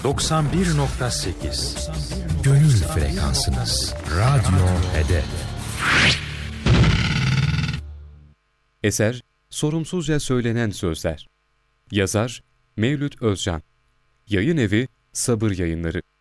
91.8 Gönül frekansınız. Radyo Hedef. Eser, sorumsuzca söylenen sözler. Yazar, Mevlüt Özcan. Yayın evi, Sabır Yayınları.